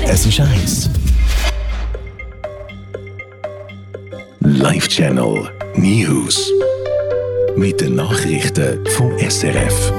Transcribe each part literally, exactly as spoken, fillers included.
Es ist eins. Live-Channel News. Mit den Nachrichten vom S R F.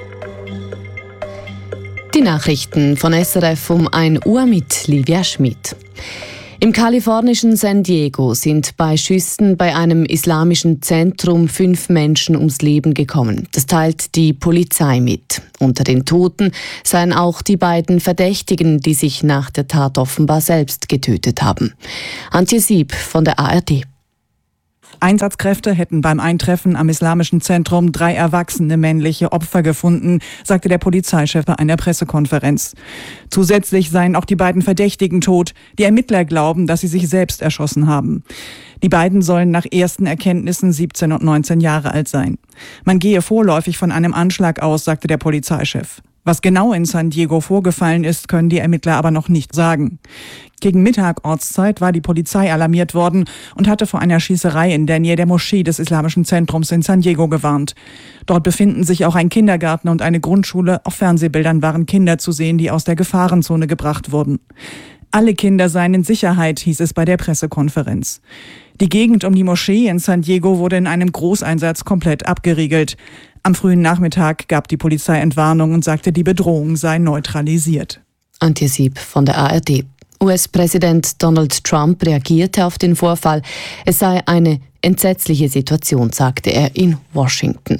Die Nachrichten von S R F um ein Uhr mit Livia Schmid. Im kalifornischen San Diego sind bei Schüssen bei einem islamischen Zentrum fünf Menschen ums Leben gekommen. Das teilt die Polizei mit. Unter den Toten seien auch die beiden Verdächtigen, die sich nach der Tat offenbar selbst getötet haben. Antje Sieb von der A R D. Einsatzkräfte hätten beim Eintreffen am islamischen Zentrum drei erwachsene männliche Opfer gefunden, sagte der Polizeichef bei einer Pressekonferenz. Zusätzlich seien auch die beiden Verdächtigen tot. Die Ermittler glauben, dass sie sich selbst erschossen haben. Die beiden sollen nach ersten Erkenntnissen siebzehn und neunzehn Jahre alt sein. Man gehe vorläufig von einem Anschlag aus, sagte der Polizeichef. Was genau in San Diego vorgefallen ist, können die Ermittler aber noch nicht sagen. Gegen Mittag Ortszeit war die Polizei alarmiert worden und hatte vor einer Schießerei in der Nähe der Moschee des Islamischen Zentrums in San Diego gewarnt. Dort befinden sich auch ein Kindergarten und eine Grundschule. Auf Fernsehbildern waren Kinder zu sehen, die aus der Gefahrenzone gebracht wurden. Alle Kinder seien in Sicherheit, hieß es bei der Pressekonferenz. Die Gegend um die Moschee in San Diego wurde in einem Großeinsatz komplett abgeriegelt. Am frühen Nachmittag gab die Polizei Entwarnung und sagte, die Bedrohung sei neutralisiert. Antje Sieb von der A R D. U S-Präsident Donald Trump reagierte auf den Vorfall. Es sei eine entsetzliche Situation, sagte er in Washington.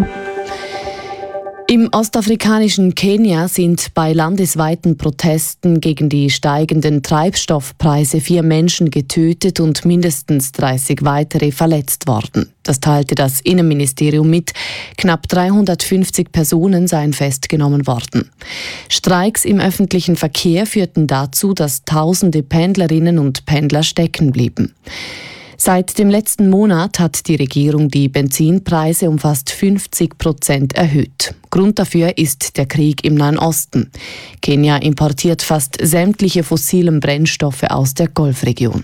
Im ostafrikanischen Kenia sind bei landesweiten Protesten gegen die steigenden Treibstoffpreise vier Menschen getötet und mindestens dreißig weitere verletzt worden. Das teilte das Innenministerium mit. Knapp dreihundertfünfzig Personen seien festgenommen worden. Streiks im öffentlichen Verkehr führten dazu, dass tausende Pendlerinnen und Pendler stecken blieben. Seit dem letzten Monat hat die Regierung die Benzinpreise um fast fünfzig Prozent erhöht. Grund dafür ist der Krieg im Nahen Osten. Kenia importiert fast sämtliche fossilen Brennstoffe aus der Golfregion.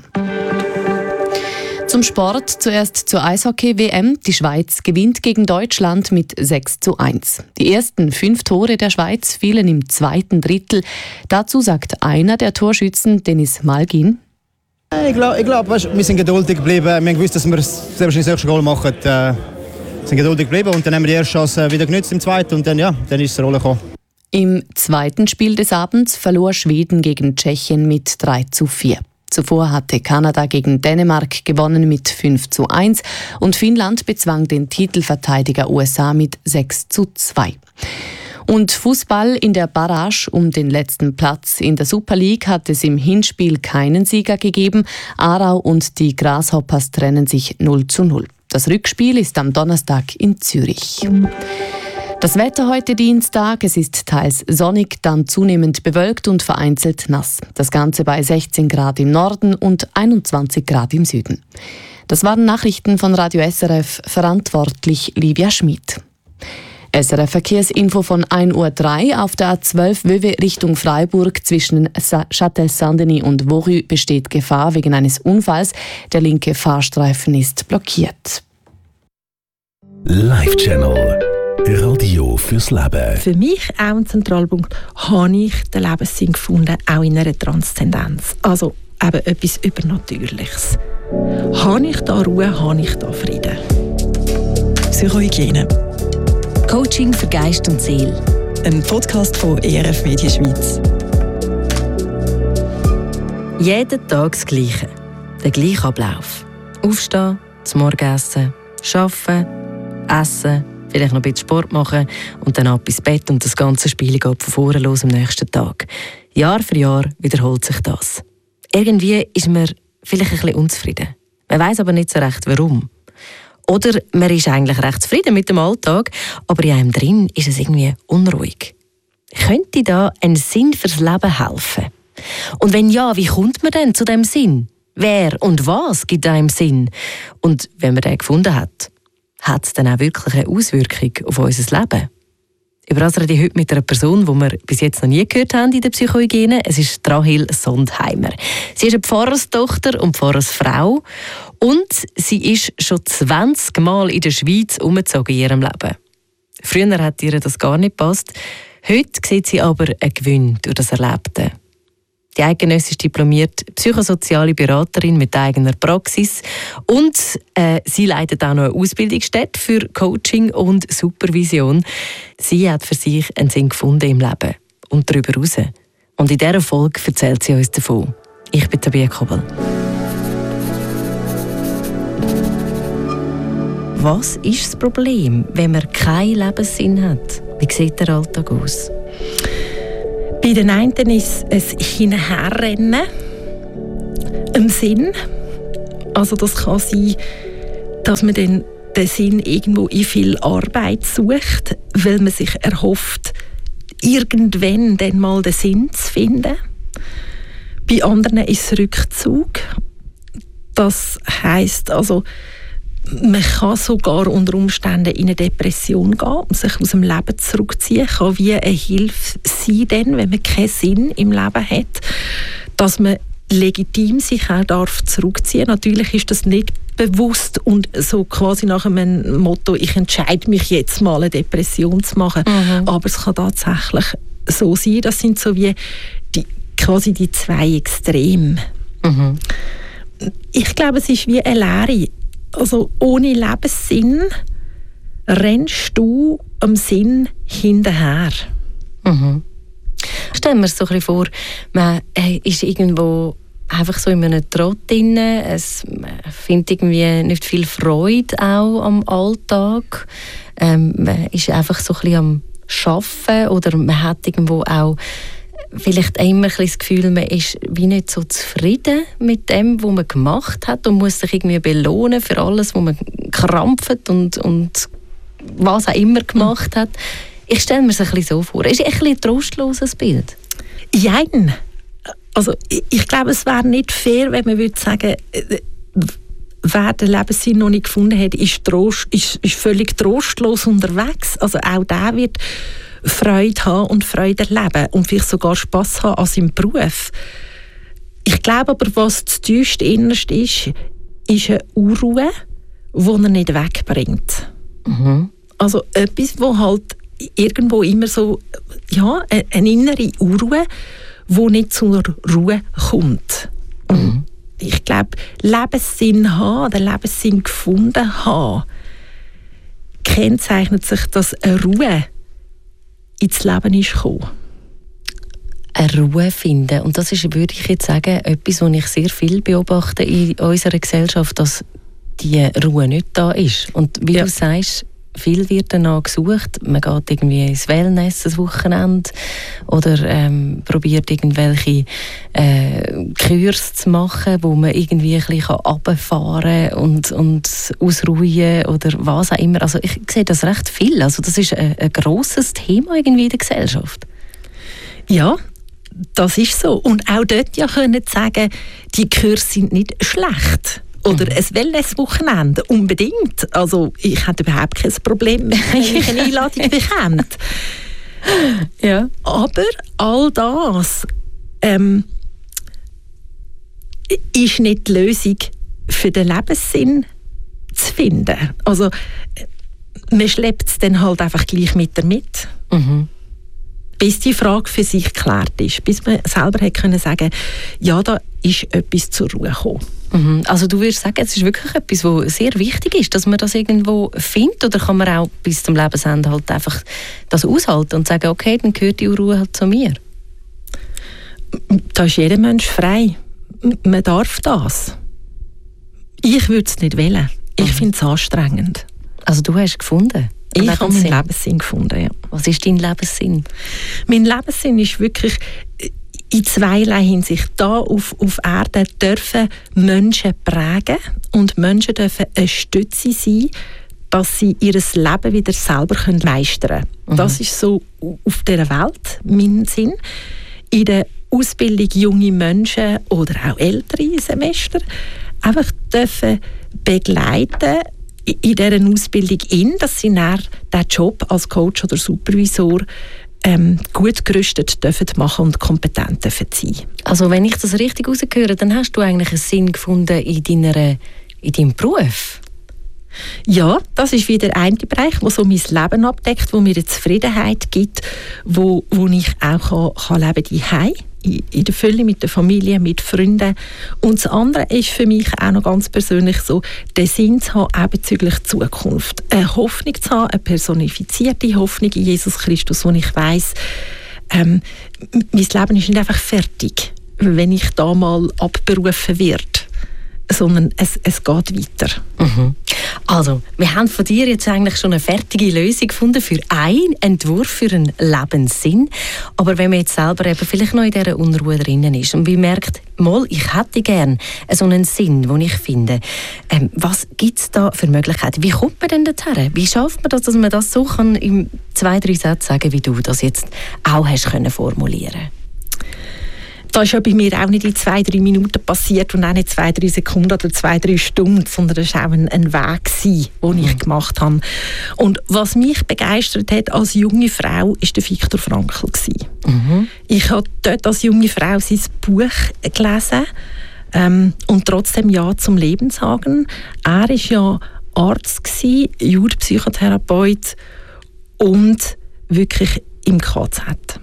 Zum Sport, zuerst zur Eishockey-W M. Die Schweiz gewinnt gegen Deutschland mit sechs zu eins. Die ersten fünf Tore der Schweiz fielen im zweiten Drittel. Dazu sagt einer der Torschützen, Dennis Malgin: Ich glaube, glaub, wir sind geduldig geblieben. Wir haben gewusst, dass wir sehr wahrscheinlich das erste Goal machen. Wir äh, sind geduldig geblieben und dann haben wir die erste Chance wieder genutzt im zweiten und dann, ja, dann ist es Rolle gekommen. Im zweiten Spiel des Abends verlor Schweden gegen Tschechien mit drei zu vier. Zuvor hatte Kanada gegen Dänemark gewonnen mit fünf zu eins und Finnland bezwang den Titelverteidiger U S A mit sechs zu zwei. Und Fußball in der Barrage um den letzten Platz in der Super League hat es im Hinspiel keinen Sieger gegeben. Aarau und die Grasshoppers trennen sich null zu null. Das Rückspiel ist am Donnerstag in Zürich. Das Wetter heute Dienstag, es ist teils sonnig, dann zunehmend bewölkt und vereinzelt nass. Das Ganze bei sechzehn Grad im Norden und einundzwanzig Grad im Süden. Das waren Nachrichten von Radio S R F, verantwortlich Livia Schmid. S R F-Verkehrsinfo von ein Uhr drei. Auf der A zwölf Wöwe Richtung Freiburg zwischen Châtel-Saint-Denis und Vorü besteht Gefahr wegen eines Unfalls. Der linke Fahrstreifen ist blockiert. Live-Channel. Radio fürs Leben. Für mich auch ein Zentralpunkt, habe ich den Lebenssinn gefunden, auch in einer Transzendenz. Also eben etwas Übernatürliches. Habe ich da Ruhe, habe ich da Frieden. Psychohygiene. Coaching für Geist und Seele. Ein Podcast von E R F Media Schweiz. Jeden Tag das Gleiche. Der gleiche Ablauf. Aufstehen, zum Morgenessen, arbeiten, essen, vielleicht noch ein bisschen Sport machen und dann ab ins Bett und das ganze Spiel geht von vorne los am nächsten Tag. Jahr für Jahr wiederholt sich das. Irgendwie ist man vielleicht ein bisschen unzufrieden. Man weiss aber nicht so recht, warum. Oder man ist eigentlich recht zufrieden mit dem Alltag, aber in einem drin ist es irgendwie unruhig. Könnte da ein Sinn fürs Leben helfen? Und wenn ja, wie kommt man denn zu dem Sinn? Wer und was gibt einem Sinn? Und wenn man den gefunden hat, hat es dann auch wirklich eine Auswirkung auf unser Leben? Über das rede ich heute mit einer Person, die wir bis jetzt noch nie gehört haben in der Psychohygiene. Es ist Rahel Sondheimer. Sie ist eine Pfarrerstochter und Pfarrersfrau und sie ist schon zwanzig Mal in der Schweiz umgezogen in ihrem Leben. Früher hat ihr das gar nicht gepasst. Heute sieht sie aber einen Gewinn durch das Erlebte. Die Eigenöss ist diplomierte psychosoziale Beraterin mit eigener Praxis und äh, sie leitet auch noch eine Ausbildungsstätte für Coaching und Supervision. Sie hat für sich einen Sinn gefunden im Leben und darüber hinaus. Und in dieser Folge erzählt sie uns davon. Ich bin Tabea Kobel. Was ist das Problem, wenn man keinen Lebenssinn hat? Wie sieht der Alltag aus? Bei den einen ist es Hinherrennen im Sinn. Also das kann sein, dass man den, den Sinn irgendwo in viel Arbeit sucht, weil man sich erhofft, irgendwann dann mal den Sinn zu finden. Bei anderen ist es Rückzug. Das heisst also, man kann sogar unter Umständen in eine Depression gehen und sich aus dem Leben zurückziehen. Kann wie eine Hilfe sein, denn, wenn man keinen Sinn im Leben hat, dass man legitim sich auch darf zurückziehen. Natürlich ist das nicht bewusst und so quasi nach einem Motto, ich entscheide mich jetzt mal eine Depression zu machen. Mhm. Aber es kann tatsächlich so sein. Das sind so wie die, quasi die zwei Extreme. Mhm. Ich glaube, es ist wie eine Lehre. Also ohne Lebenssinn rennst du am Sinn hinterher. Mhm. Stellen wir uns so ein bisschen vor, man ist irgendwo einfach so in einem Trott drin, es findet irgendwie nicht viel Freude auch am Alltag, ähm, man ist einfach so ein bisschen am Arbeiten oder man hat irgendwo auch vielleicht immer das Gefühl, man ist wie nicht so zufrieden mit dem, was man gemacht hat und muss sich irgendwie belohnen für alles, was man krampft und, und was auch immer gemacht hat. Ich stelle mir es ein bisschen so vor. Ist ein bisschen ein trostloses Bild? Jein. Also ich, ich glaube, es wäre nicht fair, wenn man würde sagen, wer den Lebenssinn noch nicht gefunden hat, ist, trost, ist, ist völlig trostlos unterwegs. Also auch der wird Freude haben und Freude erleben und vielleicht sogar Spass haben an seinem Beruf. Ich glaube aber, was das tiefste Innerste ist, ist eine Unruhe, die er nicht wegbringt. Mhm. Also etwas, wo halt irgendwo immer so, ja, eine innere Unruhe, die nicht zur Ruhe kommt. Mhm. Ich glaube, Lebenssinn haben, den Lebenssinn gefunden haben, kennzeichnet sich, dass eine Ruhe ins Leben ist gekommen. Eine Ruhe finden. Und das ist, würde ich jetzt sagen, etwas, was ich sehr viel beobachte in unserer Gesellschaft, dass die Ruhe nicht da ist. Und wie ja. du sagst, viel wird danach gesucht. Man geht irgendwie ins Wellness das Wochenende oder ähm, probiert irgendwelche äh, Kurs zu machen, wo man irgendwie ein bisschen runterfahren kann und, und ausruhen oder was auch immer. Also ich sehe das recht viel. Also das ist ein, ein grosses Thema irgendwie in der Gesellschaft. Ja, das ist so. Und auch dort ja können sagen, die Kurse sind nicht schlecht. Oder mhm. ein Wellness-Wochenende, unbedingt. Also ich hätte überhaupt kein Problem, wenn ich eine Einladung bekomme. Ja. Aber all das ähm, ist nicht die Lösung für den Lebenssinn zu finden. Also man schleppt es dann halt einfach gleich mit damit. Mhm. Bis die Frage für sich geklärt ist. Bis man selber hat können sagen, ja, da ist etwas zur Ruhe gekommen. Mhm. Also du würdest sagen, es ist wirklich etwas, was sehr wichtig ist, dass man das irgendwo findet, oder kann man auch bis zum Lebensende halt einfach das aushalten und sagen, okay, dann gehört die Ruhe halt zu mir? Da ist jeder Mensch frei. Man darf das. Ich würde es nicht wählen. Ich mhm. finde es anstrengend. Also du hast gefunden? Ich habe meinen Lebenssinn gefunden, ja. Was ist dein Lebenssinn? Mein Lebenssinn ist wirklich in zweierlei Hinsicht. Da auf, auf Erde dürfen Menschen prägen und Menschen dürfen eine Stütze sein, dass sie ihr Leben wieder selber meistern können. Mhm. Das ist so auf dieser Welt mein Sinn. In der Ausbildung junge Menschen oder auch ältere Semester einfach dürfen begleiten in dieser Ausbildung in, dass sie dann diesen Job als Coach oder Supervisor ähm, gut gerüstet dürfen machen und kompetent dürfen sein. Also wenn ich das richtig rausgehöre, dann hast du eigentlich einen Sinn gefunden in, deiner, in deinem Beruf? Ja, das ist wieder ein Bereich, der so mein Leben abdeckt, wo mir eine Zufriedenheit gibt, wo, wo ich auch kann, kann leben kann, in der Fülle mit der Familie, mit Freunden. Und das andere ist für mich auch noch ganz persönlich so, den Sinn zu haben, auch bezüglich Zukunft. Eine Hoffnung zu haben, eine personifizierte Hoffnung in Jesus Christus, wo ich weiss, ähm, mein Leben ist nicht einfach fertig, wenn ich da mal abberufen werde, sondern es, es geht weiter. Mhm. Also, wir haben von dir jetzt eigentlich schon eine fertige Lösung gefunden für einen Entwurf für einen Lebenssinn. Aber wenn man jetzt selber eben vielleicht noch in dieser Unruhe drinnen ist und man merkt, mal, ich hätte gerne so einen Sinn, den ich finde, ähm, was gibt es da für Möglichkeiten? Wie kommt man denn dorthin? Wie schafft man das, dass man das so kann in zwei, drei Sätzen sagen, wie du das jetzt auch hast können formulieren? Das ist ja bei mir auch nicht in zwei, drei Minuten passiert und auch nicht zwei, drei Sekunden oder zwei, drei Stunden, sondern das war auch ein, ein Weg, den ich gemacht habe. Und was mich begeistert hat als junge Frau, war der Viktor Frankl. Mhm. Ich habe dort als junge Frau sein Buch gelesen ähm, und trotzdem Ja zum Leben sagen. Er war ja Arzt, Jugendpsychotherapeut und wirklich im K Z.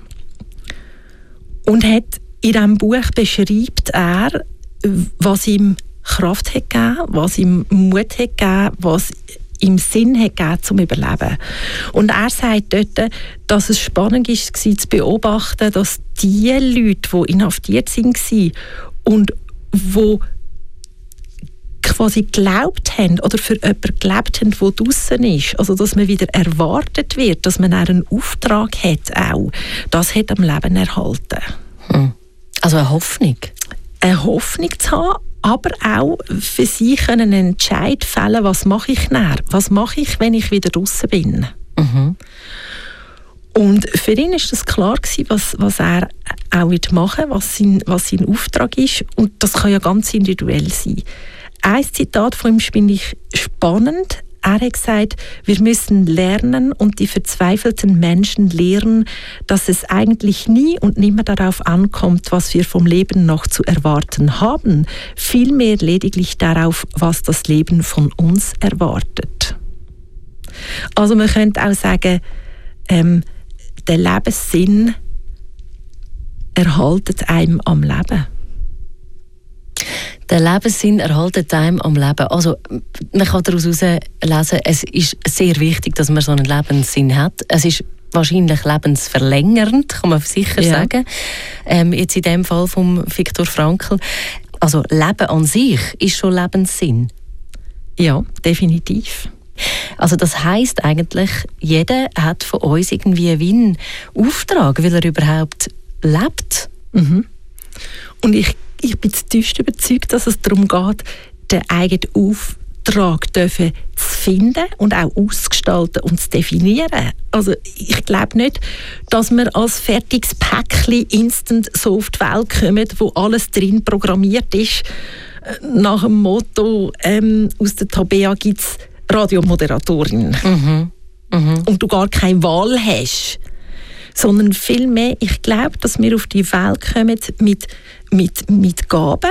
Und hat in diesem Buch beschreibt er, was ihm Kraft hat gegeben, was ihm Mut hat gegeben, was ihm Sinn hat gegeben zum Überleben. Und er sagt dort, dass es spannend war zu beobachten, dass die Leute, die inhaftiert waren und die quasi geglaubt haben oder für jemanden gelebt haben, der draussen ist, also dass man wieder erwartet wird, dass man auch einen Auftrag hat, auch, das hat am Leben erhalten. Hm. Also eine Hoffnung? Eine Hoffnung zu haben, aber auch für sich einen Entscheid fällen, was mache ich nachher? Was mache ich, wenn ich wieder draussen bin? Mhm. Und für ihn war das klar gewesen, was, was er auch machen wird, was sein, was sein Auftrag ist. Und das kann ja ganz individuell sein. Ein Zitat von ihm finde ich spannend. Er hat gesagt, wir müssen lernen und die verzweifelten Menschen lehren, dass es eigentlich nie und nimmer darauf ankommt, was wir vom Leben noch zu erwarten haben, vielmehr lediglich darauf, was das Leben von uns erwartet. Also man könnte auch sagen, ähm, der Lebenssinn erhaltet einem am Leben. Der Lebenssinn erhaltet einem am Leben. Also, man kann daraus lesen, es ist sehr wichtig, dass man so einen Lebenssinn hat. Es ist wahrscheinlich lebensverlängernd, kann man sicher ja. sagen. Ähm, jetzt in dem Fall von Viktor Frankl. Also, Leben an sich ist schon Lebenssinn. Ja, definitiv. Also das heisst eigentlich, jeder hat von uns irgendwie wie einen Auftrag, weil er überhaupt lebt. Mhm. Und ich Ich bin zutiefst überzeugt, dass es darum geht, den eigenen Auftrag dürfen zu finden und auch auszugestalten und zu definieren. Also ich glaube nicht, dass wir als fertiges Päckchen instant so auf die Welt kommen, wo alles drin programmiert ist, nach dem Motto, ähm, aus der Tabea gibt es Radiomoderatorin. Mhm. Mhm. Und du gar keine Wahl hast. Sondern vielmehr, ich glaube, dass wir auf die Welt kommen mit, mit, mit Gaben,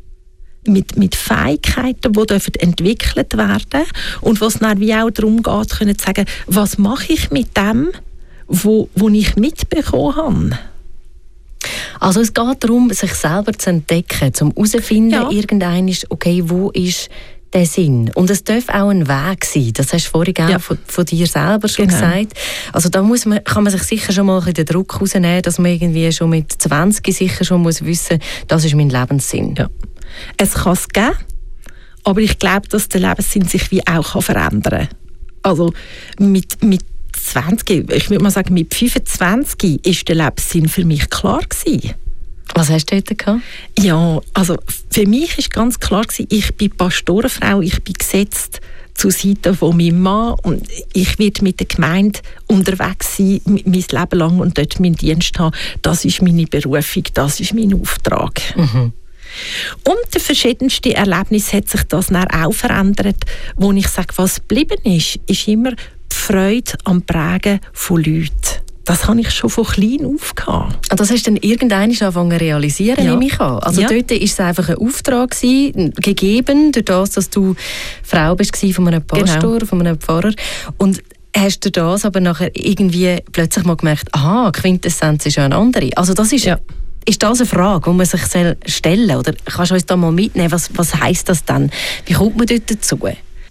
mit, mit Fähigkeiten, die dürfen entwickelt werden und was dann wie auch darum geht, können zu sagen, was mache ich mit dem, wo, wo ich mitbekommen habe. Also es geht darum, sich selber zu entdecken, um herauszufinden, ja. irgendwann ist, okay, wo ist der Sinn. Und es darf auch ein Weg sein. Das hast du vorhin auch ja. von, von dir selber schon genau. gesagt. Also da muss man, kann man sich sicher schon mal den Druck rausnehmen, dass man irgendwie schon mit zwanzig sicher schon muss wissen, das ist mein Lebenssinn. Ja. Es kann es geben, aber ich glaube, dass der Lebenssinn sich wie auch verändern kann. Also mit, mit zwanzig, ich würde mal sagen, mit fünfundzwanzig ist der Lebenssinn für mich klar gewesen. Was hast du heute gehabt? Ja, also für mich war ganz klar gewesen, ich bin Pastorenfrau, ich bin gesetzt zur Seite von meinem Mann und ich werde mit der Gemeinde unterwegs sein, mein Leben lang und dort meinen Dienst haben. Das ist meine Berufung, das ist mein Auftrag. Mhm. Und der verschiedenste Erlebnis hat sich das dann auch verändert, wo ich sage, was geblieben ist, ist immer die Freude am Prägen von Leuten. Das habe ich schon von klein auf gehabt. Das hast du dann irgendwann angefangen zu realisieren, ja. nehme ich an. Also ja. dort war es einfach ein Auftrag gewesen, gegeben, durch das, dass du Frau bist von einem Pastor, genau. von einem Pfarrer. Und hast du das aber nachher irgendwie plötzlich mal gemerkt, aha, Quintessenz ist ja eine andere. Also das ist ja. ist das eine Frage, die man sich stellen soll? Oder kannst du uns da mal mitnehmen, was, was heisst das dann? Wie kommt man dort dazu?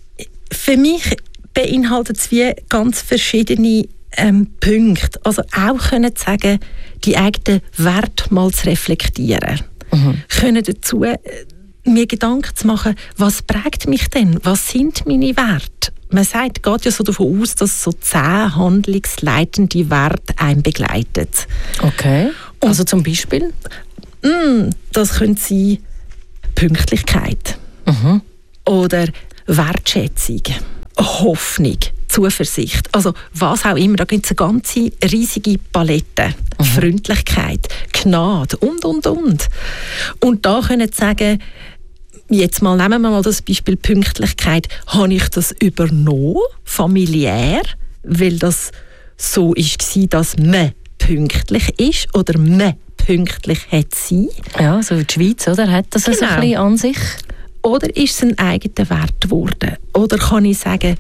Für mich beinhaltet es wie ganz verschiedene ähm, Punkte. Also auch können zu sagen, die eigenen Werte mal zu reflektieren. Mhm. Können dazu äh, mir Gedanken zu machen, was prägt mich denn? Was sind meine Werte? Man sagt, geht ja so davon aus, dass so zehn handlungsleitende Werte einen begleiten. Okay. Und also zum Beispiel? Mh, das könnte sein Pünktlichkeit. Mhm. Oder Wertschätzung, Hoffnung, Zuversicht. Also was auch immer, da gibt es eine ganze riesige Palette. Mhm. Freundlichkeit, Gnade und, und, und. Und da können Sie sagen, jetzt mal nehmen wir mal das Beispiel Pünktlichkeit. Habe ich das übernommen, familiär, weil das so war, dass man pünktlich ist oder man pünktlich hat sein? Ja, so die Schweiz, oder? Hat das genau. so ein bisschen an sich? Oder ist es ein eigener Wert geworden? Oder kann ich sagen,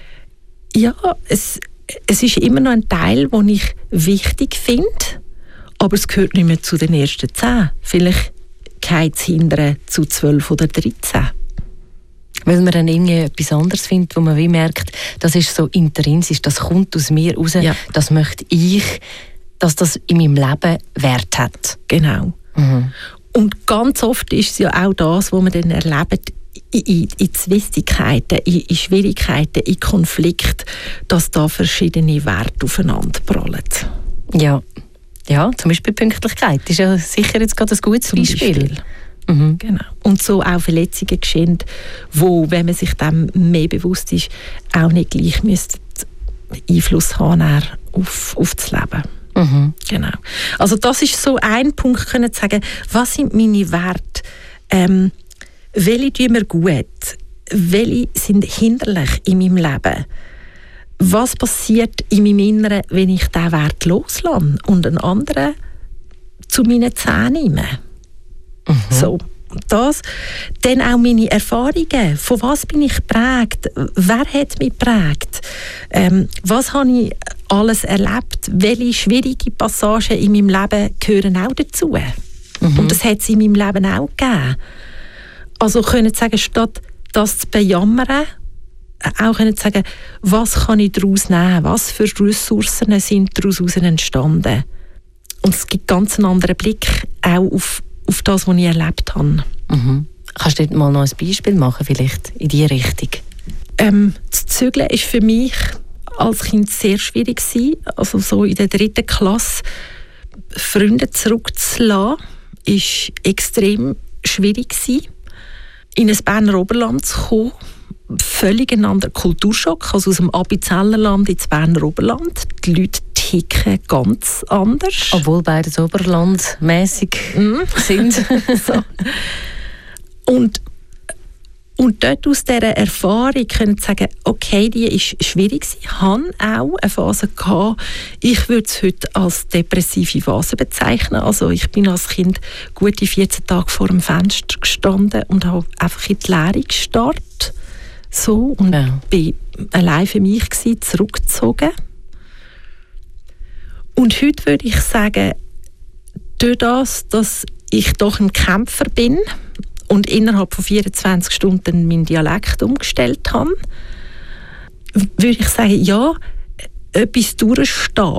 ja, es, es ist immer noch ein Teil, den ich wichtig finde, aber es gehört nicht mehr zu den ersten zehn. Vielleicht geht es hinterher zu zwölf oder dreizehn. Weil man dann irgendwie etwas anderes findet, wo man wie merkt, das ist so intrinsisch, das kommt aus mir raus, ja. Das möchte ich, dass das in meinem Leben Wert hat. Genau. Mhm. Und ganz oft ist es ja auch das, was man dann erlebt, in, in, in Zwistigkeiten, in, in Schwierigkeiten, in Konflikten, dass da verschiedene Werte aufeinander prallen. Ja. Ja, zum Beispiel Pünktlichkeit ist ja sicher jetzt gerade ein gutes zum Beispiel. Beispiel. Mhm. Genau. Und so auch Verletzungen geschehen, wo, wenn man sich dem mehr bewusst ist, auch nicht gleich müssten Einfluss haben auf, auf das Leben. Mhm. Genau. Also das ist so ein Punkt, können zu sagen, was sind meine Werte, ähm, welche tun mir gut, welche sind hinderlich in meinem Leben. Was passiert in meinem Inneren, wenn ich diesen Wert loslasse und einen anderen zu meinen Zähnen nehme? Mhm. So, das. Dann auch meine Erfahrungen. Von was bin ich geprägt? Wer hat mich geprägt? Ähm, was habe ich alles erlebt? Welche schwierige Passagen in meinem Leben gehören auch dazu? Mhm. Und das hat es in meinem Leben auch gegeben. Also können Sie sagen, statt das zu bejammern, auch können sagen, was kann ich daraus nehmen, was für Ressourcen sind daraus entstanden. Und es gibt ganz einen anderen Blick auch auf, auf das, was ich erlebt habe. Mhm. Kannst du dir mal noch ein Beispiel machen, vielleicht in diese Richtung? Ähm, das Zügeln war für mich als Kind sehr schwierig gewesen. Also so in der dritten Klasse Freunde zurückzulassen, war extrem schwierig gewesen. In ein Berner Oberland zu kommen, völlig ein anderer Kulturschock, also aus dem Appenzellerland ins Berner Oberland. Die Leute ticken ganz anders. Obwohl beide oberlandmässig mm. sind. So. Und, und dort aus dieser Erfahrung können Sie sagen, okay, die ist schwierig. Ich hatte auch eine Phase gehabt, ich würde es heute als depressive Phase bezeichnen. Also ich bin als Kind gute vierzehn Tage vor dem Fenster gestanden und habe einfach in die Leere gestarrt. So, und ja. bin allein für mich gewesen, zurückgezogen. Und heute würde ich sagen, durch das, dass ich doch ein Kämpfer bin und innerhalb von vierundzwanzig Stunden meinen Dialekt umgestellt habe, würde ich sagen, ja, etwas durchstehen,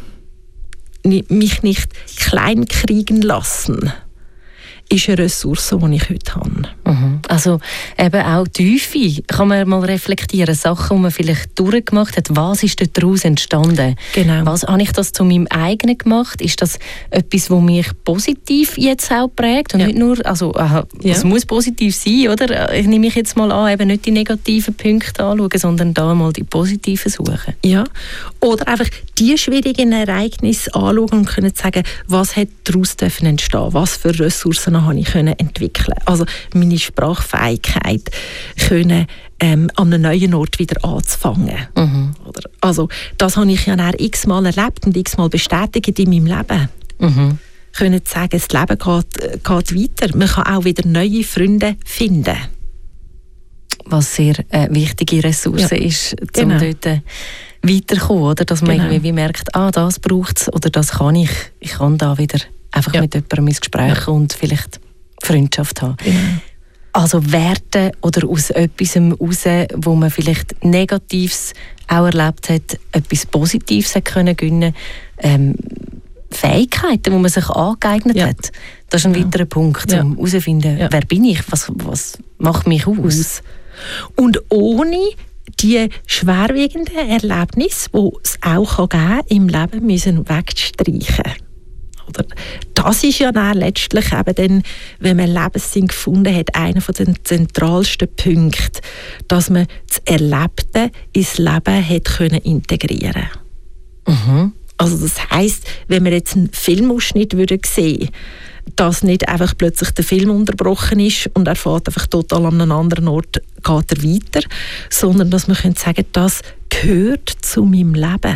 mich nicht klein kriegen lassen, ist eine Ressource, die ich heute habe. Mhm. Also eben auch Tiefe, kann man mal reflektieren, Sachen, die man vielleicht durchgemacht hat, was ist daraus entstanden? Genau. Was habe ich das zu meinem eigenen gemacht? Ist das etwas, was mich positiv jetzt auch prägt? Und ja. nicht nur, also aha, ja. es muss positiv sein, oder? Ich nehme mich jetzt mal an, eben nicht die negativen Punkte anschauen, sondern da mal die positiven suchen. Ja. Oder einfach die schwierigen Ereignisse anschauen und können sagen, was hat daraus entstehen, was für Ressourcen habe ich können entwickeln. Also meine Sprachfähigkeit können ähm, an einem neuen Ort wieder anzufangen. Mhm. Oder, also das habe ich ja dann x-mal erlebt und x-mal bestätigt in meinem Leben. Mhm. Können sagen, das Leben geht, geht weiter. Man kann auch wieder neue Freunde finden. Was sehr äh, wichtige Ressource ja. ist, um genau. dort äh, weiterzukommen, oder? Dass man genau. irgendwie merkt, ah, das braucht es oder das kann ich. Ich kann da wieder Einfach Ja. mit jemandem ins Gespräch Ja. und vielleicht Freundschaft haben. Genau. Also Werte oder aus etwas heraus, wo man vielleicht Negatives auch erlebt hat, etwas Positives hat können gewinnen, ähm, Fähigkeiten, die man sich angeeignet Ja. hat. Das ist ein Ja. weiterer Punkt, Ja. um herauszufinden, Ja. wer bin ich, was, was macht mich aus. aus. Und ohne die schwerwiegenden Erlebnisse, die es auch geben kann, im Leben müssen wegstreichen. Oder das ist ja dann letztlich eben dann, wenn man Lebenssinn gefunden hat, einer von den zentralsten Punkten, dass man das Erlebte ins Leben hat können integrieren. Mhm. Also das heisst, wenn wir jetzt einen Filmausschnitt würden sehen, dass nicht einfach plötzlich der Film unterbrochen ist und er fährt einfach total an einem anderen Ort, geht er weiter, sondern dass man könnte sagen, das gehört zu meinem Leben.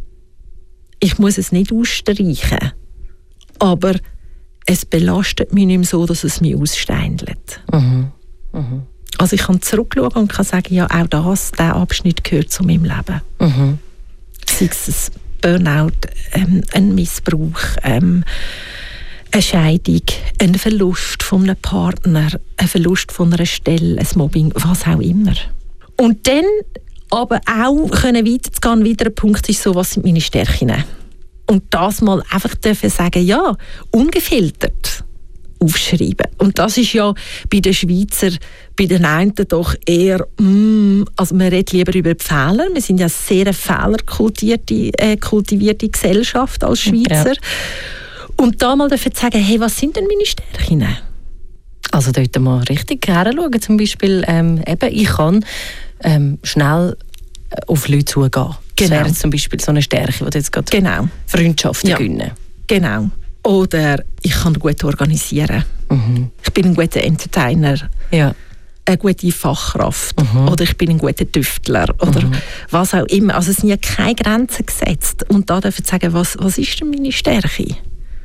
Ich muss es nicht ausstreichen, aber es belastet mich nicht mehr so, dass es mich aussteindelt. Mhm. Mhm. Also ich kann zurückschauen und kann sagen, ja, auch das, dieser Abschnitt gehört zu meinem Leben. Mhm. Sei es ein Burnout, ähm, ein Missbrauch, ähm, eine Scheidung, ein Verlust von einem Partner, ein Verlust von einer Stelle, ein Mobbing, was auch immer. Und dann aber auch können weiterzugehen, ein weiterer Punkt ist so, was sind meine Stärken? Und das mal einfach dürfen sagen, ja, ungefiltert aufschreiben. Und das ist ja bei den Schweizer, bei den einen doch eher, mm, also man redet lieber über die Fehler. Wir sind ja sehr eine fehlerkultivierte äh, kultivierte Gesellschaft als Schweizer. Ja. Und da mal dürfen sagen, hey, was sind denn meine Stärken? Also dort mal richtig hinschauen. Zum Beispiel, ähm, eben, ich kann ähm, schnell auf Leute zugehen. Genau. Das wäre zum Beispiel so eine Stärke, die jetzt gerade genau. Freundschaften ja. gewinnen. Genau. Oder ich kann gut organisieren. Mhm. Ich bin ein guter Entertainer. Ja. Eine gute Fachkraft. Mhm. Oder ich bin ein guter Tüftler. Oder Mhm. was auch immer. Also es sind ja keine Grenzen gesetzt. Und da dürfen Sie sagen, was, was ist denn meine Stärke?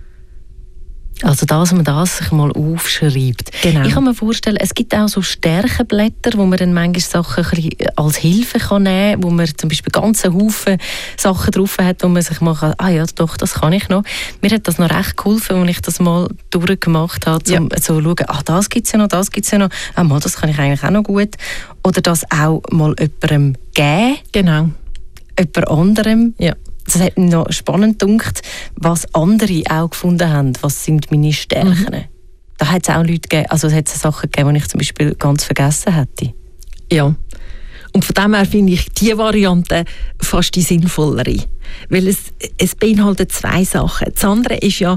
Also dass man das sich mal aufschreibt. Genau. Ich kann mir vorstellen, es gibt auch so Stärkenblätter, wo man dann manchmal Sachen ein bisschen als Hilfe kann nehmen kann, wo man zum Beispiel ganzen Haufen Sachen drauf hat, wo man sich mal kann, ah ja, doch, das kann ich noch. Mir hat das noch recht geholfen, als ich das mal durchgemacht habe, um ja. zu schauen, ah, das gibt es ja noch, das gibt es ja noch, ah, mal, das kann ich eigentlich auch noch gut. Oder das auch mal jemandem geben. Genau. Jemand anderem. Ja. Das hat mich noch spannend gedacht, was andere auch gefunden haben. Was sind meine Stärken? Mhm. Da hat es auch Leute gegeben, also es hat Sachen gegeben, die ich zum Beispiel ganz vergessen hätte. Ja. Und von dem her finde ich die Variante fast die sinnvollere. Weil es, es beinhaltet zwei Sachen. Das andere ist ja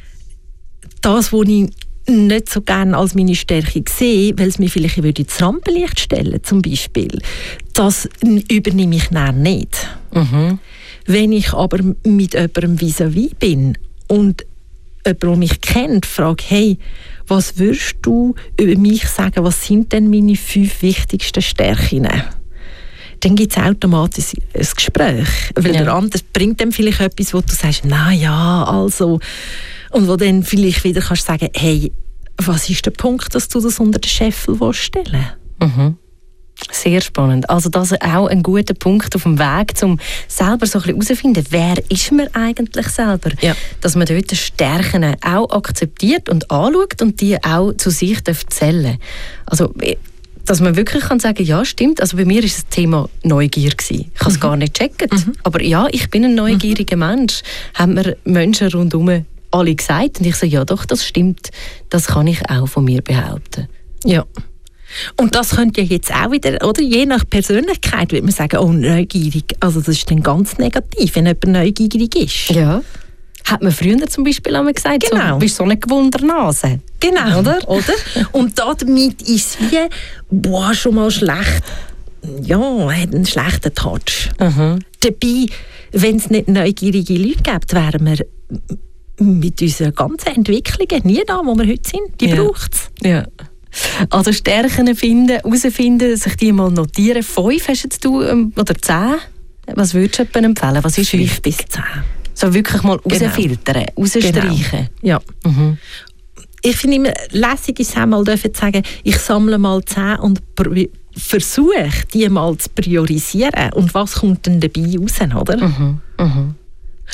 das, was ich nicht so gerne als meine Stärke sehe, weil es mir vielleicht ins Rampenlicht stellen zum Beispiel. Das übernehme ich dann nicht. Mhm. Wenn ich aber mit jemandem vis-à-vis bin und jemand, der mich kennt, frage, hey, was würdest du über mich sagen, was sind denn meine fünf wichtigsten Stärken? Dann gibt es automatisch ein Gespräch. Weil ja. der andere bringt dann vielleicht etwas, wo du sagst, na ja, also. Und wo dann vielleicht wieder kannst sagen, hey, was ist der Punkt, dass du das unter den Scheffel stellen willst? Mhm. Sehr spannend. Also das ist auch ein guter Punkt auf dem Weg, um selber so ein bisschen herauszufinden, wer ist man eigentlich selber? Ja. Dass man dort die Stärken auch akzeptiert und anschaut und die auch zu sich zählen. Also dass man wirklich kann sagen, ja, stimmt. Also bei mir war das Thema Neugier gewesen. Ich habe es mhm. gar nicht gecheckt. Mhm. Aber ja, ich bin ein neugieriger mhm. Mensch. Haben mir Menschen rundherum alle gesagt. Und ich sage, ja doch, das stimmt. Das kann ich auch von mir behaupten. Ja. Und das könnte ja jetzt auch wieder, oder je nach Persönlichkeit, würde man sagen, oh, neugierig. Also das ist dann ganz negativ, wenn jemand neugierig ist. Ja. Hat man früher zum Beispiel einmal gesagt, genau. so, du bist so eine Gewundernase. Genau, oder? oder? Und damit ist es wie, boah, schon mal schlecht. Ja, hat einen schlechten Touch. Mhm. Dabei, wenn es nicht neugierige Leute gibt, wären wir mit unseren ganzen Entwicklungen nie da, wo wir heute sind. Die ja. braucht es. Ja. Also Stärken finden, herausfinden, sich die mal notieren. Fünf hast du oder zehn? Was würdest du jemandem empfehlen? Was ist Fünf bis zehn. So wirklich mal rausfiltern, genau. rausstreichen. Genau. Ja. Mhm. Ich finde immer lässig, ist auch mal dürfen sagen, ich sammle mal zehn und versuche, die mal zu priorisieren. Und was kommt denn dabei raus, oder? Mhm. Mhm.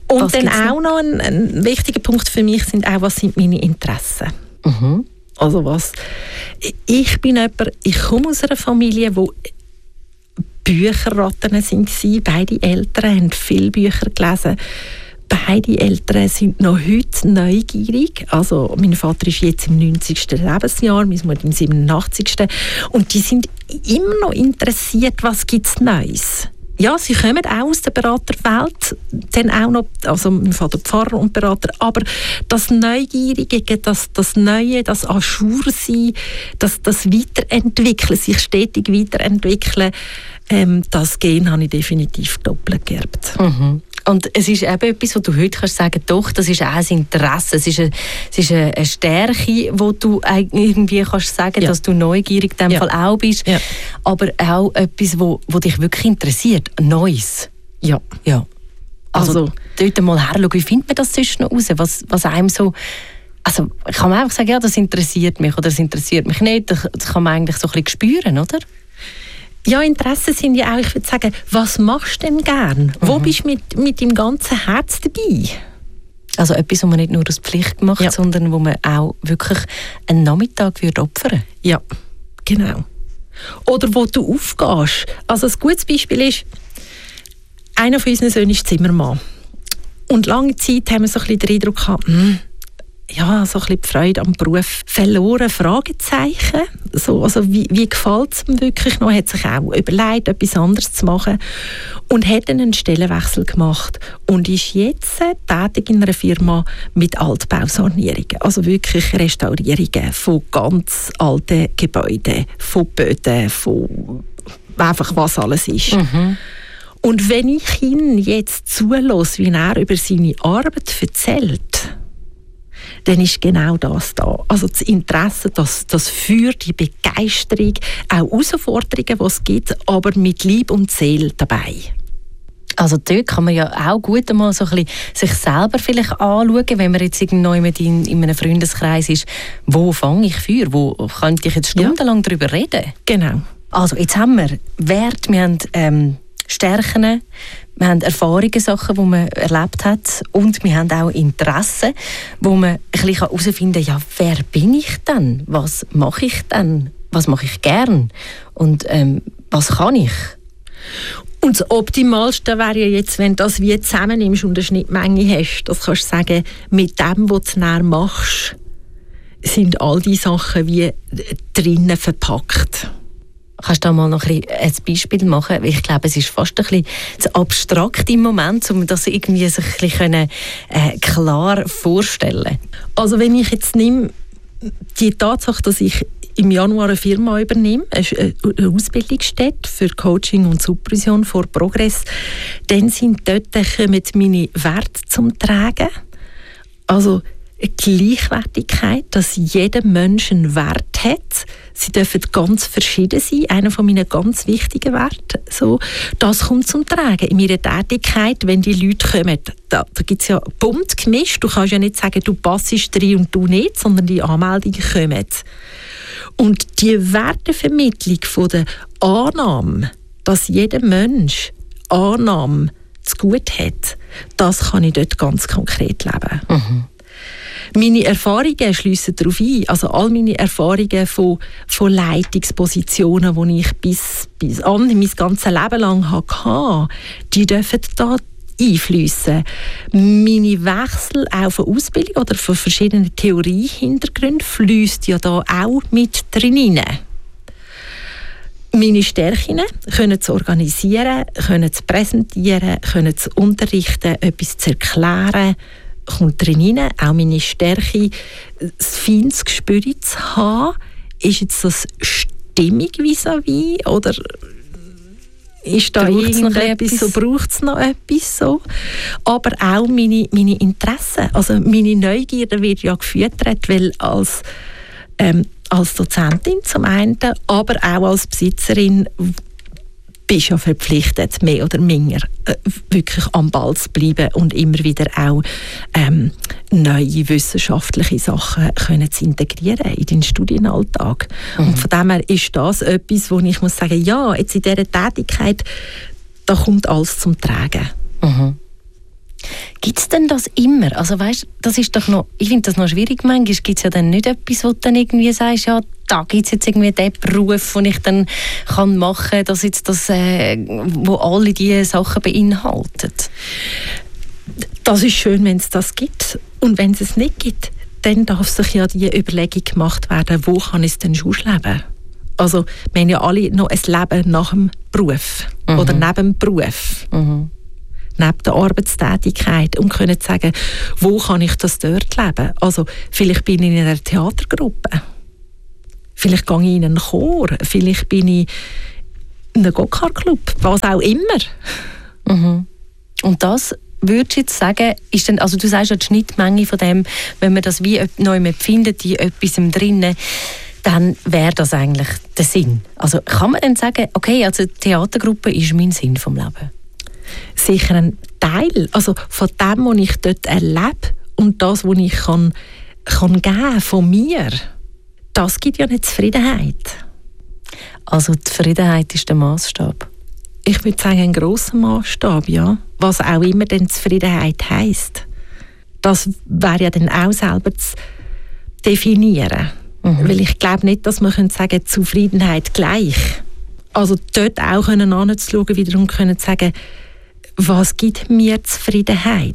Und was dann auch noch ein, ein wichtiger Punkt für mich sind auch, was sind meine Interessen. Mhm. Also was, ich bin jemand, ich komme aus einer Familie, wo Bücherratten sind. Beide Eltern haben viele Bücher gelesen. Beide Eltern sind noch heute neugierig. Also mein Vater ist jetzt im neunzigsten Lebensjahr, meine Mutter im siebenundachtzigsten Und die sind immer noch interessiert, was gibt es Neues. Ja, sie kommen auch aus der Beraterwelt, dann auch noch, also mein Vater Pfarrer und Berater, aber das Neugierige, das, das Neue, das Ajour-Sein, das, das Weiterentwickeln, sich stetig weiterentwickeln, ähm, das Gen habe ich definitiv doppelt geerbt. Mhm. Und es ist eben etwas, wo du heute kannst sagen, doch, das ist auch ein Interesse, es ist eine, es ist eine Stärke, wo du irgendwie kannst sagen, ja. dass du neugierig in dem ja. Fall auch bist, ja. aber auch etwas, wo, wo dich wirklich interessiert, Neues. Ja. ja. Also, also dort mal herschauen, wie findet man das zwischen raus, was, was einem so, also kann man einfach sagen, ja, das interessiert mich oder das interessiert mich nicht, das kann man eigentlich so ein bisschen spüren, oder? Ja, Interessen sind ja auch, ich würde sagen, was machst du denn gern? Mhm. Wo bist du mit, mit deinem ganzen Herz dabei? Also etwas, was man nicht nur aus Pflicht macht, ja. sondern wo man auch wirklich einen Nachmittag würde opfern. Ja, genau. Oder wo du aufgehst. Also ein gutes Beispiel ist, einer von unseren Söhnen ist Zimmermann. Und lange Zeit haben wir so ein bisschen den Eindruck gehabt, mh, ja, so ein bisschen die Freude am Beruf verloren, Fragezeichen. So, also wie, wie gefällt es ihm wirklich noch? Er hat sich auch überlegt, etwas anderes zu machen und hat dann einen Stellenwechsel gemacht und ist jetzt tätig in einer Firma mit Altbausanierungen. Also wirklich Restaurierungen von ganz alten Gebäuden, von Böden, von einfach was alles ist. Mhm. Und wenn ich ihn jetzt zulasse, wie er über seine Arbeit erzählt, dann ist genau das da. Also das Interesse, das, das Feuer, die Begeisterung, auch Herausforderungen, die es gibt, aber mit Liebe und Seele dabei. Also dort kann man ja auch gut einmal so ein bisschen sich selber vielleicht anschauen, wenn man jetzt irgendwo in, in einem Freundeskreis ist, wo fange ich Feuer, wo könnte ich jetzt stundenlang ja. darüber reden? Genau. Also jetzt haben wir Wert, wir haben ähm, Stärken, wir haben Erfahrungen, Sachen, die man erlebt hat und wir haben auch Interessen, wo man ein bisschen herausfinden kann, ja, wer bin ich denn? Was mache ich denn? Was mache ich gern? Und ähm, was kann ich? Und das Optimalste wäre ja jetzt, wenn du das wie zusammennimmst und eine Schnittmenge hast, das kannst du sagen, mit dem, was du näher machst, sind all die Sachen wie drinnen verpackt. Kannst du da mal noch ein, ein Beispiel machen? Ich glaube, es ist fast ein bisschen zu abstrakt im Moment, um das irgendwie sich ein bisschen äh, klar vorstellen. Also wenn ich jetzt nehme, die Tatsache, dass ich im Januar eine Firma übernehme, eine Ausbildungsstätte für Coaching und Supervision vor Progress, dann sind dort kommen meine Werte zum Tragen. Also Gleichwertigkeit, dass jeder Mensch einen Wert hat. Sie dürfen ganz verschieden sein. Einer von meinen ganz wichtigen Werten. So, das kommt zum Tragen in meiner Tätigkeit, wenn die Leute kommen. Da, da gibt es ja bunt gemischt. Du kannst ja nicht sagen, du passest rein und du nicht, sondern die Anmeldungen kommen. Und die Wertevermittlung von der Annahme, dass jeder Mensch Annahme zu gut hat, das kann ich dort ganz konkret leben. Mhm. Meine Erfahrungen schliessen darauf ein, also all meine Erfahrungen von, von Leitungspositionen, die ich bis, bis an mein ganzes Leben lang hatte, die dürfen da einfliessen. Meine Wechsel auch von Ausbildung oder von verschiedenen Theoriehintergründen fließt ja da auch mit drin rein. Meine Stärken können zu organisieren, können zu präsentieren, können zu unterrichten, etwas zu erklären, kommt drin rein. Auch meine Stärke, das feines Gespür zu haben. Ist jetzt das stimmig vis-à-vis oder ist da irgendetwas so, braucht es noch etwas so? Aber auch meine, meine Interessen, also meine Neugierde wird ja gefüttert, weil als, ähm, als Dozentin zum einen, aber auch als Besitzerin bist ja verpflichtet, mehr oder minder äh, wirklich am Ball zu bleiben und immer wieder auch ähm, neue wissenschaftliche Sachen können zu integrieren in den Studienalltag. Mhm. Und von dem her ist das etwas, wo ich muss sagen, ja, jetzt in dieser Tätigkeit, da kommt alles zum Tragen. Mhm. Gibt es denn das immer? Also weißt, das ist doch noch, ich finde das noch schwierig. Manchmal gibt es ja dann nicht etwas, wo du dann irgendwie sagst, ja, da gibt es jetzt irgendwie den Beruf, den ich dann kann machen kann, dass jetzt das, äh, wo alle diese Sachen beinhaltet. Das ist schön, wenn es das gibt. Und wenn es es nicht gibt, dann darf sich ja die Überlegung gemacht werden, wo kann ich denn schon leben? Also wir haben ja alle noch ein Leben nach dem Beruf mhm. oder neben dem Beruf. Mhm. Neben der Arbeitstätigkeit, um können zu sagen, wo kann ich das dort leben? Also vielleicht bin ich in einer Theatergruppe, vielleicht gehe ich in einen Chor, vielleicht bin ich in einem Go-Kart-Club, was auch immer. Mhm. Und das würdest du jetzt sagen, ist denn, also du sagst ja die Schnittmenge von dem, wenn man das wie neu findet, in etwas drinnen, dann wäre das eigentlich der Sinn. Also kann man dann sagen, okay, also die Theatergruppe ist mein Sinn vom Leben? Sicher ein Teil, also von dem, was ich dort erlebe und das, was ich kann, kann geben von mir, das gibt ja eine Zufriedenheit. Also die Zufriedenheit ist der Maßstab? Ich würde sagen, ein grosser Maßstab, ja. Was auch immer denn Zufriedenheit heisst. Das wäre ja dann auch selber zu definieren. Mhm. Weil ich glaube nicht, dass man sagen kann, Zufriedenheit gleich. Also dort auch anzuschauen, wiederum können sagen, was gibt mir Zufriedenheit?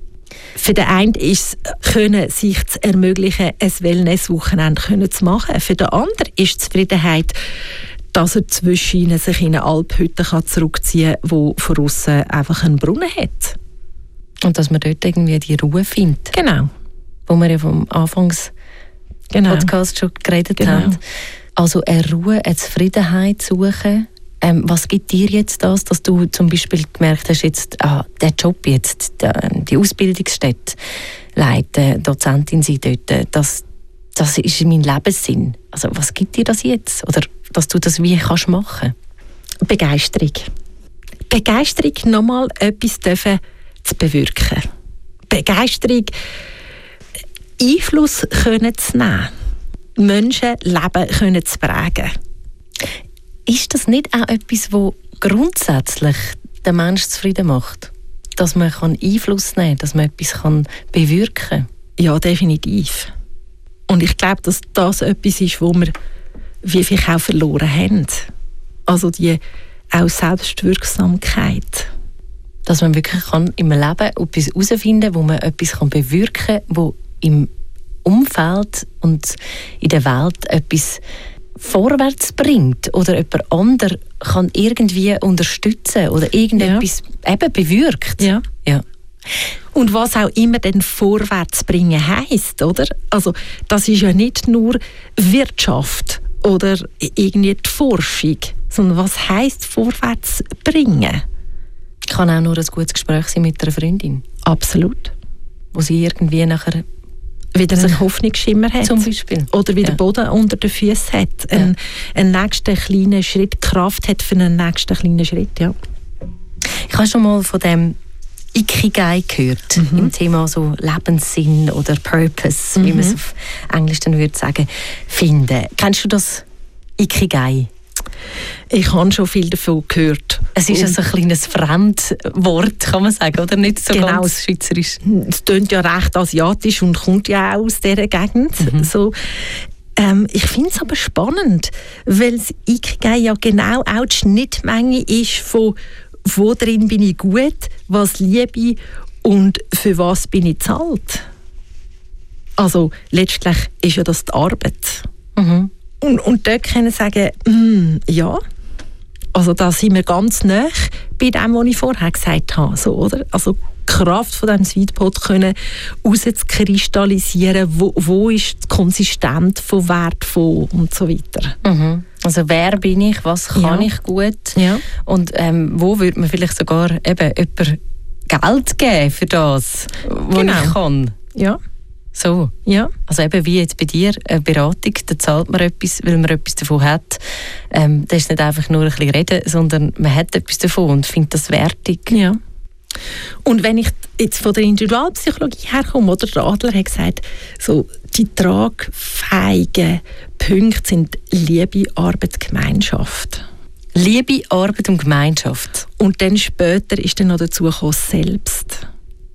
Für den einen ist es, können, sich zu ermöglichen, ein Wellness-Wochenende zu machen. Für den anderen ist Zufriedenheit, dass er zwischen ihnen sich in eine Alphütte zurückziehen kann, die von aussen einfach einen Brunnen hat. Und dass man dort irgendwie die Ruhe findet. Genau. Wo wir ja vom Anfangs genau. Podcast schon geredet genau. haben. Also eine Ruhe, eine Zufriedenheit suchen. Ähm, was gibt dir jetzt das, dass du zum Beispiel gemerkt hast, jetzt, ah, der Job jetzt, die, die Ausbildungsstätte leiten, Dozentin sein dort, das, das ist mein Lebenssinn. Also was gibt dir das jetzt? Oder dass du das wie kannst machen? Begeisterung. Begeisterung, nochmal etwas dürfen zu bewirken. Begeisterung, Einfluss können zu nehmen. Menschenleben können zu prägen. Ist das nicht auch etwas, das grundsätzlich den Menschen zufrieden macht? Dass man Einfluss nehmen kann, dass man etwas bewirken kann? Ja, definitiv. Und ich glaube, dass das etwas ist, wo wir wie viel auch verloren haben. Also die auch Selbstwirksamkeit. Dass man wirklich kann im Leben etwas herausfinden kann, wo man etwas bewirken kann, wo im Umfeld und in der Welt etwas vorwärts bringt oder jemand anderes kann irgendwie unterstützen oder irgendetwas ja. eben bewirkt. Ja. Ja. Und was auch immer denn vorwärts bringen heisst, oder? Also das ist ja nicht nur Wirtschaft oder irgendwie die Forschung, sondern was heisst vorwärts bringen? Kann auch nur ein gutes Gespräch sein mit einer Freundin. Absolut. Wo sie irgendwie nachher wieder einen Hoffnungsschimmer hat. Zum Beispiel. Oder wieder ja. Boden unter den Füßen hat. Ja. Einen, einen nächsten kleinen Schritt, Kraft hat für einen nächsten kleinen Schritt. Ja. Ich habe schon mal von dem Ikigai gehört, mhm. im Thema so Lebenssinn oder Purpose, mhm. wie man es auf Englisch dann würde sagen, finden. Kennst du das Ikigai? Ich habe schon viel davon gehört. Es ist also ein kleines Fremdwort, kann man sagen, oder nicht so genau. ganz schweizerisch? Es klingt ja recht asiatisch und kommt ja auch aus dieser Gegend. Mhm. So, ähm, ich finde es aber spannend, weil das Ikigai ja genau auch die Schnittmenge ist von «Wo drin bin ich gut?», «Was liebe ich?» und «Für was bin ich zahlt?». Also letztlich ist ja das die Arbeit. Mhm. Und, und dort können sagen, mm, ja, also da sind wir ganz nah bei dem, was ich vorher gesagt habe. So, oder? Also die Kraft von diesem Sweetpot können rauszukristallisieren, wo, wo ist die Konsistenz von Wert von und so weiter. Mhm. Also wer bin ich, was kann ja. ich gut ja. und ähm, wo würde man vielleicht sogar eben jemand Geld geben für das, was genau. ich kann. Ja. So. Ja. Also eben wie jetzt bei dir, eine Beratung, da zahlt man etwas, weil man etwas davon hat. Ähm, das ist nicht einfach nur ein bisschen reden, sondern man hat etwas davon und findet das wertig. Ja. Und wenn ich jetzt von der Individualpsychologie herkomme, oder der Adler hat gesagt, so, die tragfähigen Punkte sind Liebe, Arbeit, Gemeinschaft. Liebe, Arbeit und Gemeinschaft. Und dann später ist dann noch dazu gekommen, selbst.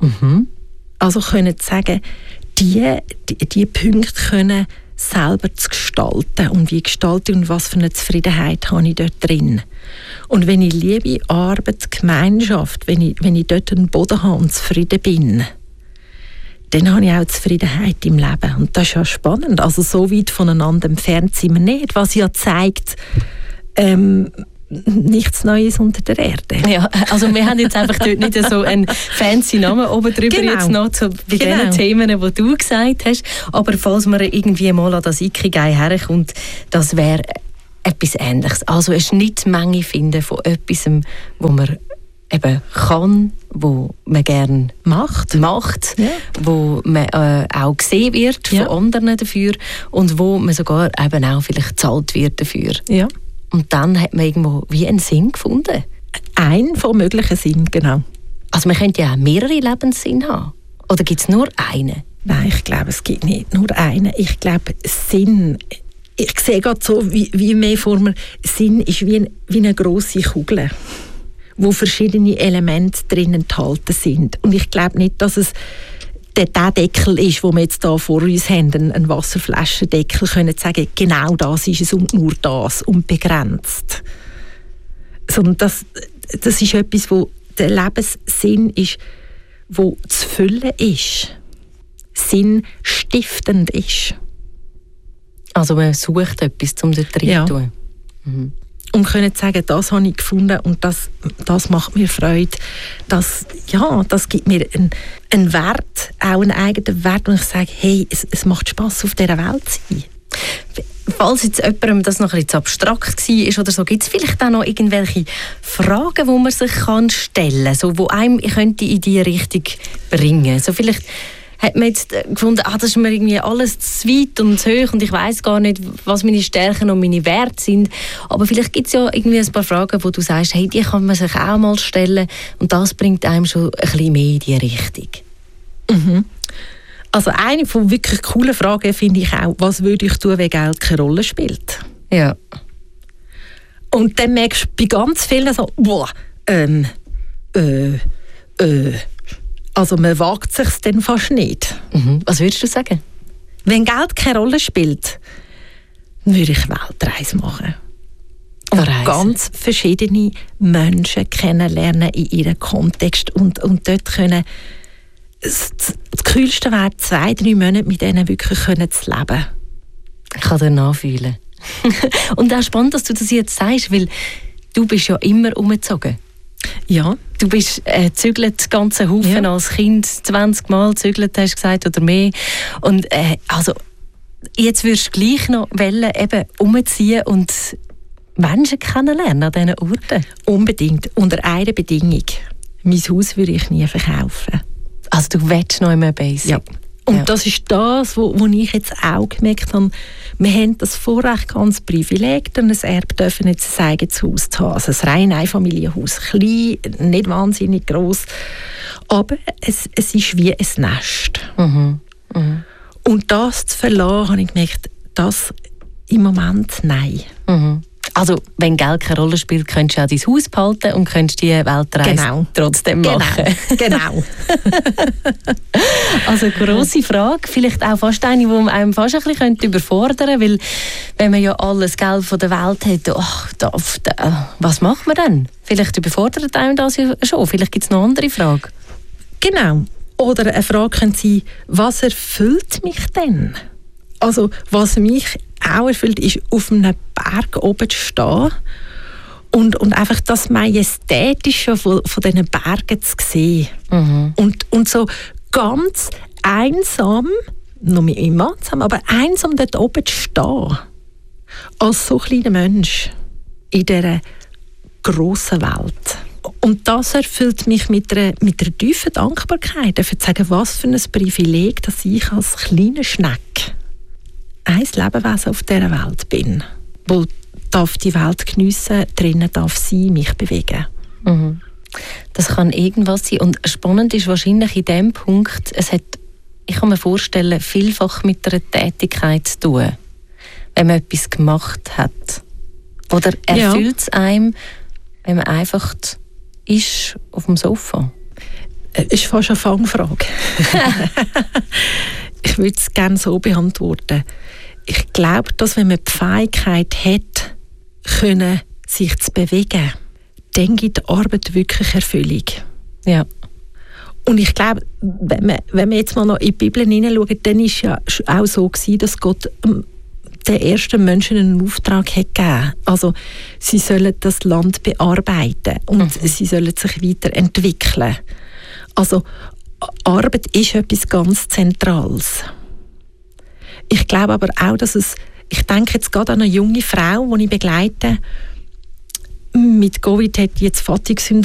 Mhm. Also können sagen, die, die, die Punkte können selber zu gestalten. Und wie gestalte ich und was für eine Zufriedenheit habe ich dort drin. Und wenn ich Liebe, Arbeit, Gemeinschaft, wenn ich, wenn ich dort einen Boden habe und zufrieden bin, dann habe ich auch Zufriedenheit im Leben. Und das ist ja spannend. Also so weit voneinander entfernt sind wir nicht. Was ja zeigt, ähm, nichts Neues unter der Erde. Ja, also wir haben jetzt einfach dort nicht so einen fancy Namen oben drüber genau. jetzt noch zu, bei genau. den Themen, die du gesagt hast. Aber falls man irgendwie mal an das Ikigai herkommt, das wäre etwas Ähnliches. Also eine Schnittmenge finden von etwas, wo man eben kann, wo man gerne macht, macht ja. wo man äh, auch gesehen wird von ja. anderen dafür und wo man sogar eben auch vielleicht gezahlt wird dafür. Ja. Und dann hat man irgendwo wie einen Sinn gefunden. Ein von möglichen Sinn, genau. Also man könnte ja auch mehrere Lebenssinn haben. Oder gibt es nur einen? Nein, ich glaube, es gibt nicht nur einen. Ich glaube, Sinn, ich sehe gerade so, wie, wie mehr vor mir, Sinn ist wie, ein, wie eine grosse Kugel, wo verschiedene Elemente drin enthalten sind. Und ich glaube nicht, dass es der, der Deckel ist, den wir jetzt hier vor uns haben, ein, ein Wasserflaschendeckel, können sagen, genau das ist es und nur das und begrenzt. Sondern das, das ist etwas, wo der Lebenssinn ist, wo zu füllen ist, sinnstiftend ist. Also man sucht etwas, um dort drin ja. zu tun. Mhm. Und können sagen, das habe ich gefunden und das, das macht mir Freude. Das, ja, das gibt mir einen, einen Wert, auch einen eigenen Wert, und ich sage, hey, es, es macht Spass, auf dieser Welt zu sein. Falls jetzt jemandem das noch ein bisschen zu abstrakt war oder so, gibt es vielleicht auch noch irgendwelche Fragen, die man sich kann stellen kann, so, die einem könnte in diese Richtung bringen. So vielleicht hat man jetzt gefunden, ah, das ist mir irgendwie alles zu weit und zu hoch und ich weiss gar nicht, was meine Stärken und meine Werte sind. Aber vielleicht gibt es ja irgendwie ein paar Fragen, wo du sagst, hey, die kann man sich auch mal stellen und das bringt einem schon ein bisschen mehr in die Richtung. Mhm. Also eine von wirklich coolen Fragen finde ich auch, was würde ich tun, wenn Geld keine Rolle spielt? Ja. Und dann merkst du bei ganz vielen so, boah, ähm, äh, äh, also man wagt es sich dann fast nicht. Mhm. Was würdest du sagen? Wenn Geld keine Rolle spielt, würde ich Weltreise machen. Und ganz verschiedene Menschen kennenlernen in ihrem Kontext und, und dort können das, das Kühlste wäre, zwei, drei Monate mit denen wirklich können zu leben. Ich kann dir nachfühlen. Und auch spannend, dass du das jetzt sagst, weil du bist ja immer umgezogen. Ja. Du bist äh, zügelt ganze Haufen ja. als Kind, zwanzig Mal zügelt, hast du gesagt, oder mehr. Und äh, also, jetzt würdest du gleich noch wollen, eben umziehen und Menschen kennenlernen an diesen Orten? Unbedingt, unter einer Bedingung. Mein Haus würde ich nie verkaufen. Also du willst noch immer Basic? Ja. Und ja. das ist das, wo, wo ich jetzt auch gemerkt habe, wir haben das Vorrecht, ganz Privileg, ein Erbe dürfen jetzt ein eigenes Haus zu haben. Also ein rein Einfamilienhaus. Klein, nicht wahnsinnig gross. Aber es, es ist wie ein Nest. Mhm. Mhm. Und das zu verlassen, habe ich gemerkt, das im Moment nein. Mhm. Also, wenn Geld keine Rolle spielt, könntest du auch dein Haus behalten und könntest die Weltreise genau. trotzdem machen. Genau. Also, grosse Frage. Vielleicht auch fast eine, die einem fast ein bisschen überfordern könnte, weil wenn man ja alles Geld von der Welt hat, ach, da, da, was macht man dann? Vielleicht überfordert einem das ja schon. Vielleicht gibt es noch eine andere Frage. Genau. Oder eine Frage könnte sein, was erfüllt mich denn? Also, was mich auch erfüllt, ist, auf einem Berg oben zu stehen und, und einfach das Majestätische von, von diesen Bergen zu sehen. Mhm. Und, und so ganz einsam, noch mit meinem Mann zusammen, aber einsam dort oben zu stehen. Als so kleiner Mensch in dieser grossen Welt. Und das erfüllt mich mit einer, mit einer tiefen Dankbarkeit, dafür zu sagen, was für ein Privileg, dass ich als kleiner Schneck ein Lebewesen auf dieser Welt bin, wo darf die Welt geniessen, drinnen darf sie mich bewegen. Mhm. Das kann irgendwas sein. Und spannend ist wahrscheinlich in dem Punkt, es hat, ich kann mir vorstellen, vielfach mit einer Tätigkeit zu tun, wenn man etwas gemacht hat. Oder erfüllt es ja. einem, wenn man einfach ist auf dem Sofa? Das ist fast eine Fangfrage. Ich würde es gerne so beantworten. Ich glaube, dass wenn man die Fähigkeit hat, können, sich zu bewegen, dann gibt die Arbeit wirklich Erfüllung. Ja. Und ich glaube, wenn wir, wenn wir jetzt mal noch in die Bibel hineinschauen, dann war es ja auch so gewesen, dass Gott den ersten Menschen einen Auftrag hat gegeben. Also sie sollen das Land bearbeiten und mhm. sie sollen sich weiterentwickeln. Also Arbeit ist etwas ganz Zentrales. Ich glaube aber auch, dass es, ich denke jetzt gerade an eine junge Frau, die ich begleite, mit Covid hat jetzt Fatigue-Syndrom